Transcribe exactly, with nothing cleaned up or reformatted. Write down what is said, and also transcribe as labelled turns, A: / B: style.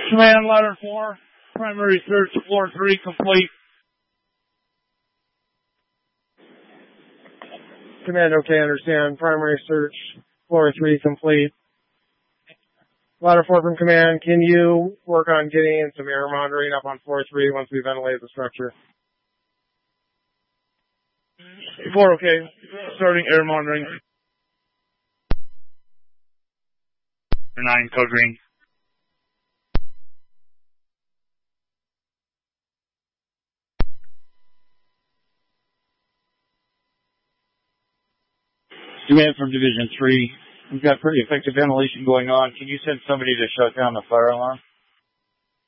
A: Command ladder four, primary search floor three complete.
B: Command, okay, understand. Primary search floor three complete. Ladder four from command, can you work on getting some air monitoring up on floor three once we ventilate the structure?
A: Four, okay. Starting air monitoring. Nine, code green.
C: Command from Division three. We've got pretty effective ventilation going on. Can you send somebody to shut down the fire alarm?